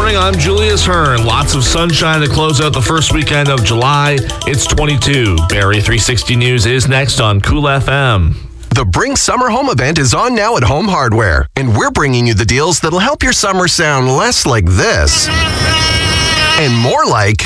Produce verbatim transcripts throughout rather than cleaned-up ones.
morning, I'm Julius Hearn. Lots of sunshine to close out the first weekend of July. It's twenty-two. Barrie three sixty News is next on Cool F M. The Bring Summer Home event is on now at Home Hardware, and we're bringing you the deals that'll help your summer sound less like this and more like...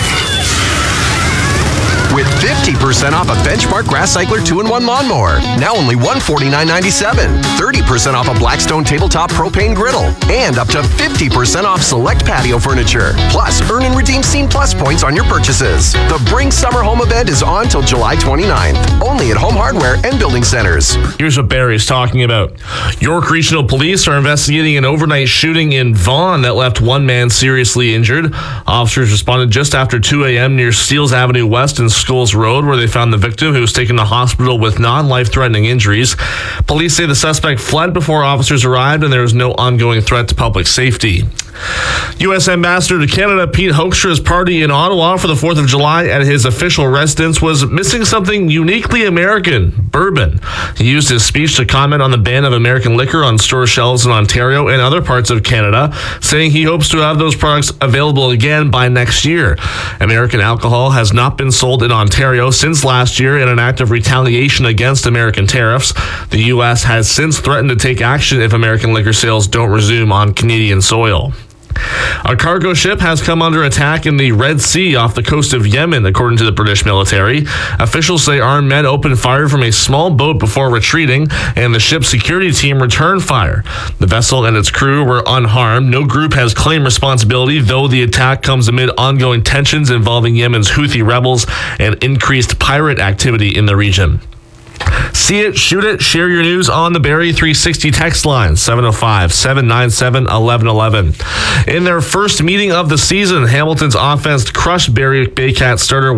with fifty percent off a Benchmark Grass Cycler two in one lawnmower, now only one hundred forty-nine dollars and ninety-seven cents. thirty percent off a Blackstone tabletop propane griddle, and up to fifty percent off select patio furniture. Plus, earn and redeem Scene Plus points on your purchases. The Bring Summer Home event is on till July twenty-ninth, only at Home Hardware and Building Centers. Here's what Barrie's talking about. York Regional Police are investigating an overnight shooting in Vaughan that left one man seriously injured. Officers responded just after two a.m. near Steeles Avenue West and Scholes Road, where they found the victim, who was taken to hospital with non-life-threatening injuries. Police say the suspect fled before officers arrived, and there was no ongoing threat to public safety. U S Ambassador to Canada Pete Hoekstra's party in Ottawa for the fourth of July at his official residence was missing something uniquely American: bourbon. He used his speech to comment on the ban of American liquor on store shelves in Ontario and other parts of Canada, saying he hopes to have those products available again by next year. American alcohol has not been sold in Ontario since last year in an act of retaliation against American tariffs. The U S has since threatened to take action if American liquor sales don't resume on Canadian soil. A cargo ship has come under attack in the Red Sea off the coast of Yemen, according to the British military. Officials say armed men opened fire from a small boat before retreating, and the ship's security team returned fire. The vessel and its crew were unharmed. No group has claimed responsibility, though the attack comes amid ongoing tensions involving Yemen's Houthi rebels and increased pirate activity in the region. See it, shoot it, share your news on the Barrie three sixty text line, seven oh five, seven nine seven, one one one one. In their first meeting of the season, Hamilton's offense crushed Barrie Baycat starter